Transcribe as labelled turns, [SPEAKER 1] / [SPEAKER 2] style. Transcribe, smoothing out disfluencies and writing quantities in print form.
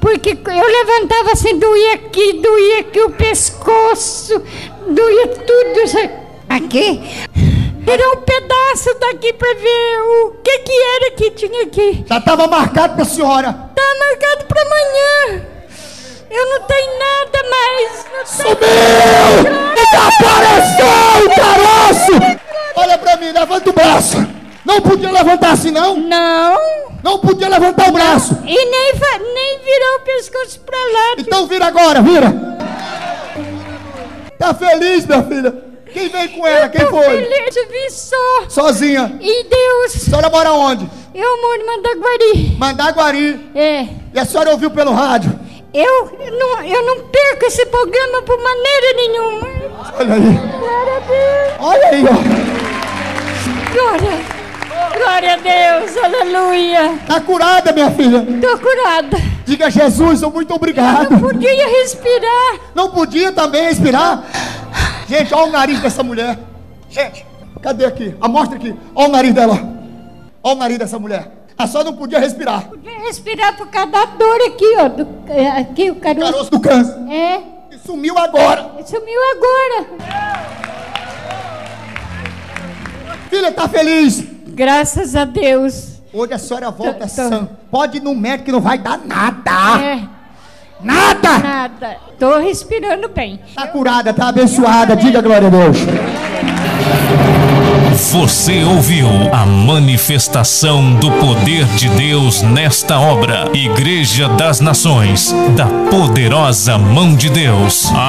[SPEAKER 1] porque eu levantava assim, doía aqui o pescoço, doía tudo aqui. Tirou um pedaço daqui pra ver o que era que tinha aqui.
[SPEAKER 2] Já estava marcado pra senhora.
[SPEAKER 1] Tá marcado pra amanhã. Eu não tenho nada mais.
[SPEAKER 2] Sumiu! Desapareceu o caroço! Olha pra mim, levanta o braço. Não podia levantar assim, não?
[SPEAKER 1] Não.
[SPEAKER 2] Não podia levantar o braço.
[SPEAKER 1] E nem virar o pescoço pra lá.
[SPEAKER 2] Então vira agora, vira. Tá feliz, minha filha? Quem veio com ela? Quem foi?
[SPEAKER 1] Feliz, eu vim só.
[SPEAKER 2] Sozinha.
[SPEAKER 1] E Deus.
[SPEAKER 2] A senhora mora onde?
[SPEAKER 1] Eu moro em Mandaguari.
[SPEAKER 2] Mandaguari.
[SPEAKER 1] É.
[SPEAKER 2] E a senhora ouviu pelo rádio?
[SPEAKER 1] Eu não perco esse programa por maneira nenhuma.
[SPEAKER 2] Olha aí.
[SPEAKER 1] Glória a Deus.
[SPEAKER 2] Olha aí, ó.
[SPEAKER 1] Glória a Deus, aleluia.
[SPEAKER 2] Tá curada, minha filha?
[SPEAKER 1] Tô curada.
[SPEAKER 2] Diga, Jesus, muito obrigado.
[SPEAKER 1] Eu não podia respirar.
[SPEAKER 2] Não podia também respirar? Gente, olha o nariz dessa mulher. Gente, cadê aqui? Mostra aqui. Olha o nariz dela. Olha o nariz dessa mulher. A senhora não podia respirar.
[SPEAKER 1] Não podia respirar por causa da dor aqui, ó. Aqui o caroço.
[SPEAKER 2] Caroço do câncer.
[SPEAKER 1] É.
[SPEAKER 2] E sumiu agora.
[SPEAKER 1] Sumiu agora.
[SPEAKER 2] Filha, tá feliz?
[SPEAKER 1] Graças a Deus.
[SPEAKER 2] Hoje a senhora volta sã. Pode ir no médico que não vai dar nada.
[SPEAKER 1] É.
[SPEAKER 2] Nada.
[SPEAKER 1] Nada. Tô respirando bem.
[SPEAKER 2] Tá curada, tá abençoada. Diga glória a Deus.
[SPEAKER 3] Você ouviu a manifestação do poder de Deus nesta obra. Igreja das Nações, da poderosa mão de Deus.